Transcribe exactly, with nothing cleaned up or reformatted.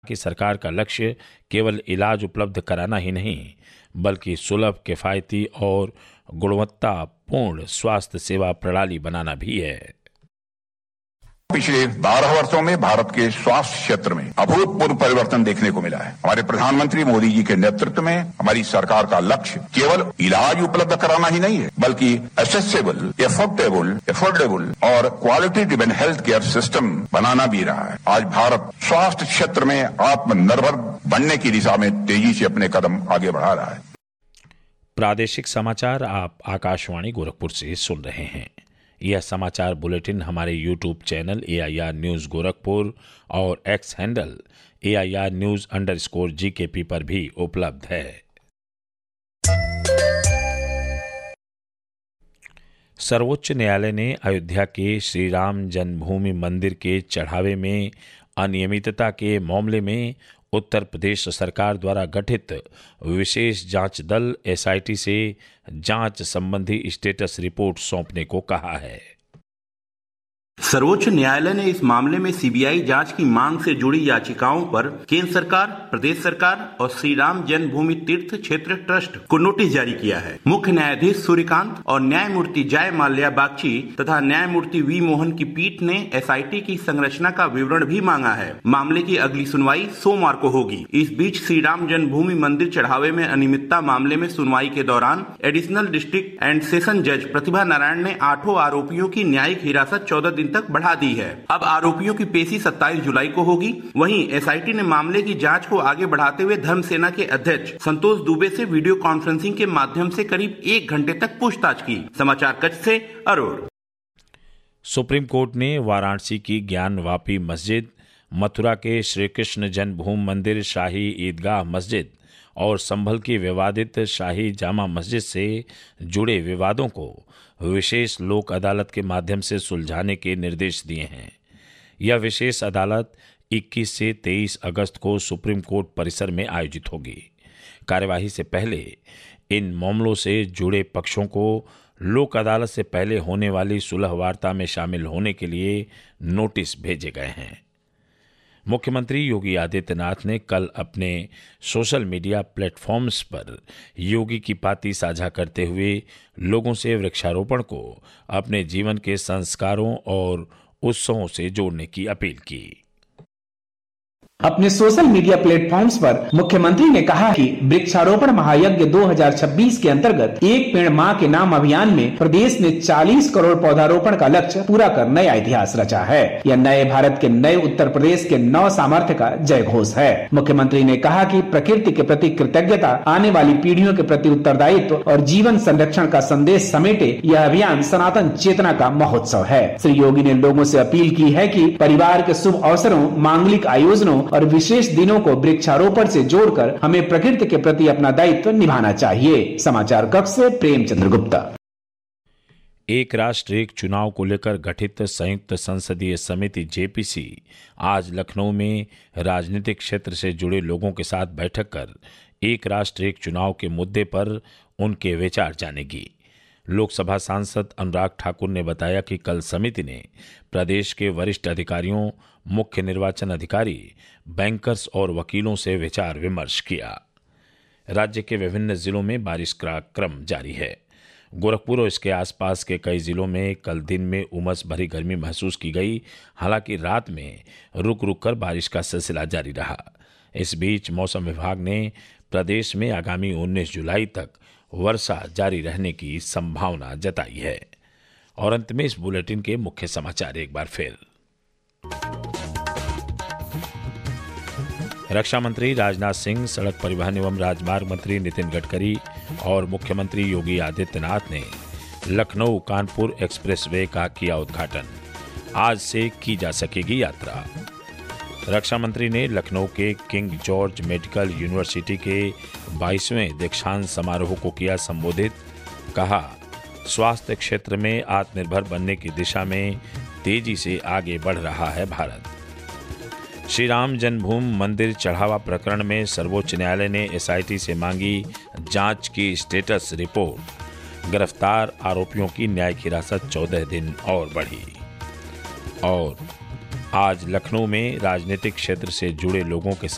कि सरकार का लक्ष्य केवल इलाज उपलब्ध कराना ही नहीं, बल्कि सुलभ, किफायती और गुणवत्तापूर्ण स्वास्थ्य सेवा प्रणाली बनाना भी है। पिछले बारह वर्षों में भारत के स्वास्थ्य क्षेत्र में अभूतपूर्व परिवर्तन देखने को मिला है। हमारे प्रधानमंत्री मोदी जी के नेतृत्व में हमारी सरकार का लक्ष्य केवल इलाज उपलब्ध कराना ही नहीं है, बल्कि एक्सेसिबल, एफोर्डेबल, एफोर्डेबल और quality driven health care system बनाना भी रहा है। आज भारत स्वास्थ्य क्षेत्र में आत्मनिर्भर बनने की दिशा में तेजी से अपने कदम आगे बढ़ा रहा है। प्रादेशिक समाचार आप आकाशवाणी गोरखपुर से सुन रहे हैं। यह समाचार बुलेटिन हमारे YouTube channel A I R news Gorakhpur और x handle A I R news under score जी के पी पर भी उपलब्ध है। सर्वोच्च न्यायालय ने अयोध्या के श्री राम जन्मभूमि मंदिर के चढ़ावे में अनियमितता के मामले में उत्तर प्रदेश सरकार द्वारा गठित विशेष जांच दल एस आई टी से जांच संबंधी स्टेटस रिपोर्ट सौंपने को कहा है। सर्वोच्च न्यायालय ने इस मामले में सी बी आई जांच की मांग से जुड़ी याचिकाओं पर केंद्र सरकार, प्रदेश सरकार और श्री राम जन्मभूमि तीर्थ क्षेत्र ट्रस्ट को नोटिस जारी किया है। मुख्य न्यायाधीश सूर्यकांत और न्यायमूर्ति जय माल्या बागची तथा न्यायमूर्ति वी मोहन की पीठ ने एस आई टी की संरचना का विवरण भी मांगा है। मामले की अगली सुनवाई सोमवार को होगी। इस बीच श्री राम जन्मभूमि मंदिर चढ़ावे में अनियमितता मामले में सुनवाई के दौरान एडिशनल डिस्ट्रिक्ट एंड सेशन जज प्रतिभा नारायण ने आठों आरोपियों की न्यायिक हिरासत चौदह दिन तक बढ़ा दी है। अब आरोपियों की पेशी सत्ताईस जुलाई को होगी। वहीं एस आई टी ने मामले की जांच को आगे बढ़ाते हुए धर्म सेना के अध्यक्ष संतोष दुबे से वीडियो कॉन्फ्रेंसिंग के माध्यम से करीब एक घंटे तक पूछताछ की। समाचार कक्ष से अरुण। सुप्रीम कोर्ट ने वाराणसी की ज्ञानवापी मस्जिद, मथुरा के श्री कृष्ण जन्मभूमि मंदिर, शाही ईदगाह मस्जिद और संभल की विवादित शाही जामा मस्जिद से जुड़े विवादों को विशेष लोक अदालत के माध्यम से सुलझाने के निर्देश दिए हैं। यह विशेष अदालत इक्कीस से तेईस अगस्त को सुप्रीम कोर्ट परिसर में आयोजित होगी। कार्यवाही से पहले इन मामलों से जुड़े पक्षों को लोक अदालत से पहले होने वाली सुलह वार्ता में शामिल होने के लिए नोटिस भेजे गए हैं। मुख्यमंत्री योगी आदित्यनाथ ने कल अपने सोशल मीडिया प्लेटफॉर्म्स पर योगी की पाती साझा करते हुए लोगों से वृक्षारोपण को अपने जीवन के संस्कारों और उत्सवों से जोड़ने की अपील की। अपने सोशल मीडिया प्लेटफॉर्म्स पर मुख्यमंत्री ने कहा कि वृक्षारोपण महायज्ञ दो हज़ार छब्बीस के अंतर्गत एक पेड़ मां के नाम अभियान में प्रदेश ने चालीस करोड़ पौधारोपण का लक्ष्य पूरा कर नया इतिहास रचा है। यह नए भारत के नए उत्तर प्रदेश के नव सामर्थ्य का जय घोष है। मुख्यमंत्री ने कहा कि प्रकृति के प्रति कृतज्ञता, आने वाली पीढ़ियों के प्रति उत्तरदायित्व और जीवन संरक्षण का संदेश समेटे यह अभियान सनातन चेतना का महोत्सव है। श्री योगी ने लोगों से अपील की है कि परिवार के शुभ अवसरों, मांगलिक आयोजनों और विशेष दिनों को वृक्षारोपण से जोड़कर हमें प्रकृति के प्रति अपना दायित्व निभाना चाहिए। समाचार कक्ष से प्रेमचंद्र गुप्ता। एक राष्ट्र एक चुनाव को लेकर गठित संयुक्त संसदीय समिति जे पी सी आज लखनऊ में राजनीतिक क्षेत्र से जुड़े लोगों के साथ बैठक कर एक राष्ट्र एक चुनाव के मुद्दे पर उनके विचार जानेगी। लोकसभा सांसद अनुराग ठाकुर ने बताया कि कल समिति ने प्रदेश के वरिष्ठ अधिकारियों, मुख्य निर्वाचन अधिकारी, बैंकर्स और वकीलों से विचार विमर्श किया। राज्य के विभिन्न जिलों में बारिश का क्रम जारी है। गोरखपुर और इसके आसपास के कई जिलों में कल दिन में उमस भरी गर्मी महसूस की गई। हालांकि रात में रुक रुक कर बारिश का सिलसिला जारी रहा। इस बीच मौसम विभाग ने प्रदेश में आगामी उन्नीस जुलाई तक वर्षा जारी रहने की संभावना जताई है। और अंत में इस बुलेटिन के मुख्य समाचार एक बार फिर। रक्षा मंत्री राजनाथ सिंह, सड़क परिवहन एवं राजमार्ग मंत्री नितिन गडकरी और मुख्यमंत्री योगी आदित्यनाथ ने लखनऊ कानपुर एक्सप्रेसवे का किया उद्घाटन। आज से की जा सकेगी यात्रा। रक्षा मंत्री ने लखनऊ के किंग जॉर्ज मेडिकल यूनिवर्सिटी के बाईसवें दीक्षांत समारोह को किया संबोधित। कहा, स्वास्थ्य क्षेत्र में आत्मनिर्भर बनने की दिशा में तेजी से आगे बढ़ रहा है भारत। श्री राम जन्मभूमि मंदिर चढ़ावा प्रकरण में सर्वोच्च न्यायालय ने एस आई टी से मांगी जांच की स्टेटस रिपोर्ट। गिरफ्तार आरोपियों की न्यायिक हिरासत चौदह दिन और बढ़ी। और आज लखनऊ में राजनीतिक क्षेत्र से जुड़े लोगों के